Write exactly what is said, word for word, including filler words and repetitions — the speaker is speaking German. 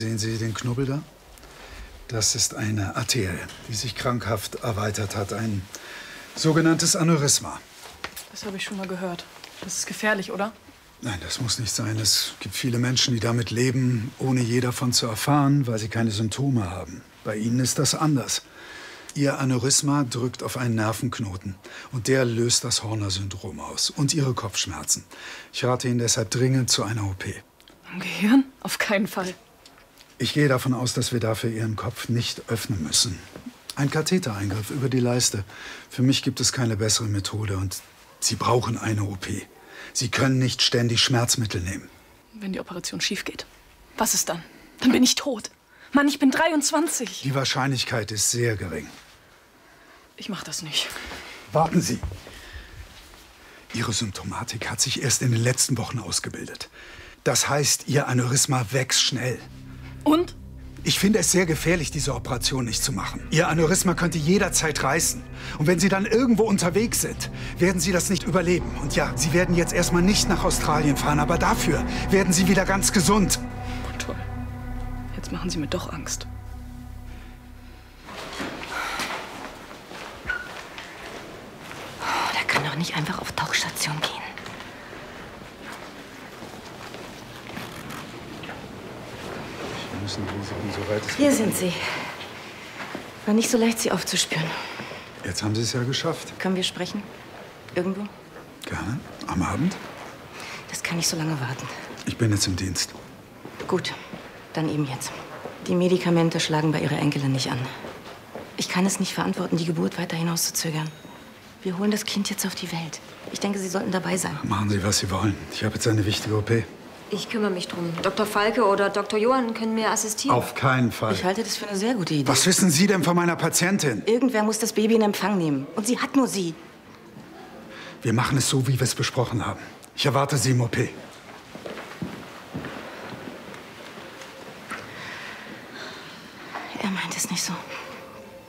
Sehen Sie den Knubbel da? Das ist eine Arterie, die sich krankhaft erweitert hat. Ein sogenanntes Aneurysma. Das habe ich schon mal gehört. Das ist gefährlich, oder? Nein, das muss nicht sein. Es gibt viele Menschen, die damit leben, ohne je davon zu erfahren, weil sie keine Symptome haben. Bei Ihnen ist das anders. Ihr Aneurysma drückt auf einen Nervenknoten und der löst das Horner-Syndrom aus und Ihre Kopfschmerzen. Ich rate Ihnen deshalb dringend zu einer O P. Am Gehirn? Auf keinen Fall. Ich gehe davon aus, dass wir dafür Ihren Kopf nicht öffnen müssen. Ein Kathetereingriff über die Leiste. Für mich gibt es keine bessere Methode und Sie brauchen eine O P. Sie können nicht ständig Schmerzmittel nehmen. Wenn die Operation schief geht, was ist dann? Dann bin ich tot. Mann, ich bin dreiundzwanzig. Die Wahrscheinlichkeit ist sehr gering. Ich mach das nicht. Warten Sie. Ihre Symptomatik hat sich erst in den letzten Wochen ausgebildet. Das heißt, Ihr Aneurysma wächst schnell. Und? Ich finde es sehr gefährlich, diese Operation nicht zu machen. Ihr Aneurysma könnte jederzeit reißen. Und wenn Sie dann irgendwo unterwegs sind, werden Sie das nicht überleben. Und ja, Sie werden jetzt erstmal nicht nach Australien fahren, aber dafür werden Sie wieder ganz gesund. Oh, toll. Jetzt machen Sie mir doch Angst. Oh, der kann doch nicht einfach auf Tauchstation gehen. Müssen Risiken, soweit es Hier geht. sind Sie. War nicht so leicht, Sie aufzuspüren. Jetzt haben Sie es ja geschafft. Können wir sprechen? Irgendwo? Gerne. Am Abend? Das kann nicht so lange warten. Ich bin jetzt im Dienst. Gut, dann eben jetzt. Die Medikamente schlagen bei Ihrer Enkelin nicht an. Ich kann es nicht verantworten, die Geburt weiter hinauszuzögern. Wir holen das Kind jetzt auf die Welt. Ich denke, Sie sollten dabei sein. Machen Sie, was Sie wollen. Ich habe jetzt eine wichtige O P. Ich kümmere mich drum. Doktor Falke oder Doktor Johann können mir assistieren. Auf keinen Fall. Ich halte das für eine sehr gute Idee. Was wissen Sie denn von meiner Patientin? Irgendwer muss das Baby in Empfang nehmen. Und sie hat nur Sie. Wir machen es so, wie wir es besprochen haben. Ich erwarte Sie im O P. Er meint es nicht so.